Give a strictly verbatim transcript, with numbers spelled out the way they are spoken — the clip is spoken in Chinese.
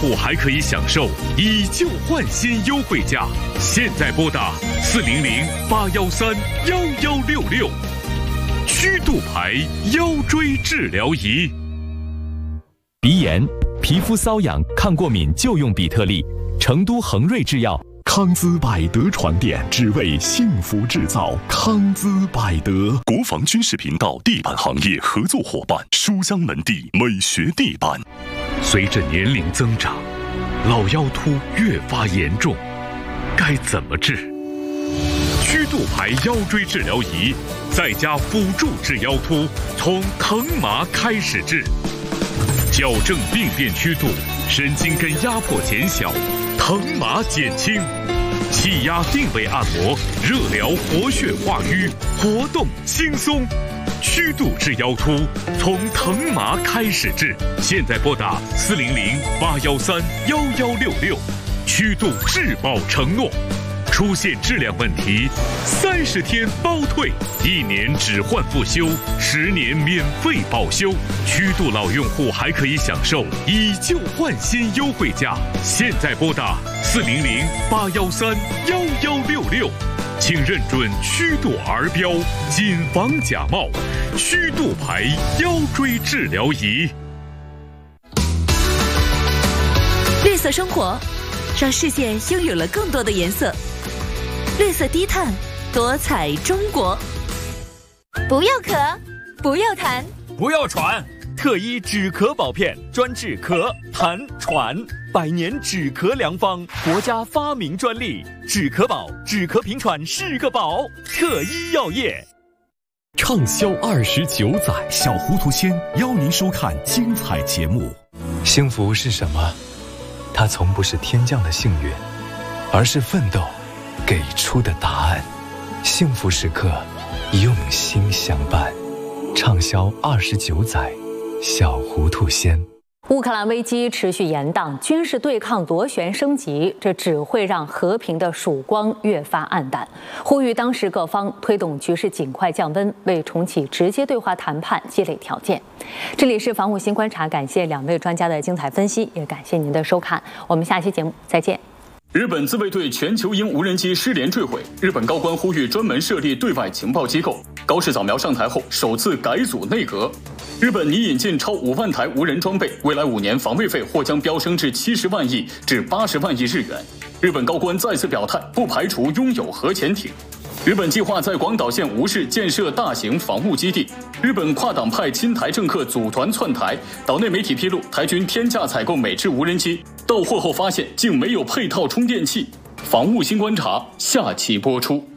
户还可以享受以旧换新优惠价。现在拨打四零零八幺三幺幺六六。曲度牌腰椎治疗仪。 鼻炎、皮肤瘙痒、抗过敏就用比特利。成都恒瑞制药。 康姿百德床垫，只为幸福制造。康姿百德，国防军事频道地板行业合作伙伴，书香门第美学地板。 随着年龄增长，老腰突越发严重，该怎么治？曲度牌腰椎治疗仪，在家辅助治腰突，从疼麻开始治，矫正病变曲度，神经根压迫减小，疼麻减轻，气压定位按摩，热疗活血化瘀，活动轻松。曲度治腰突，从疼麻开始治。现在拨打四零零八幺三幺幺六六，曲度质保承诺。出现质量问题，三十天包退，一年只换不修，十年免费保修。曲度老用户还可以享受以旧换新优惠价。现在拨打四零零八幺三幺幺六六，请认准曲度儿标，谨防假冒。曲度牌腰椎治疗仪。 绿色生活，让世界拥有了更多的颜色。绿色低碳，多彩中国。 不要咳， 不要痰， 不要喘。特一止咳宝片，专治咳、痰、喘，百年止咳良方，国家发明专利。止咳宝，止咳平喘是个宝。特一药业。 畅销二十九载，小糊涂仙邀您收看精彩节目。 幸福是什么？它从不是天降的幸运，而是奋斗给出的答案。幸福时刻，用心相伴。畅销二十九载，小糊涂仙。 乌克兰危机持续延宕，军事对抗螺旋升级，这只会让和平的曙光越发暗淡。呼吁当时各方推动局势尽快降温，为重启直接对话谈判积累条件。这里是防务新观察，感谢两位专家的精彩分析，也感谢您的收看。我们下期节目再见。 日本自卫队全球鹰无人机失联坠毁，日本高官呼吁专门设立对外情报机构。高市早苗上台后首次改组内阁。日本拟引进超五万台无人装备，未来五年防卫费或将飙升至七十万亿至八十万亿日元。日本高官再次表态，不排除拥有核潜艇。日本计划在广岛县吴市建设大型防务基地。日本跨党派亲台政客组团窜台，岛内媒体披露，台军天价采购美制无人机，到货后发现竟没有配套充电器。防务新观察下期播出。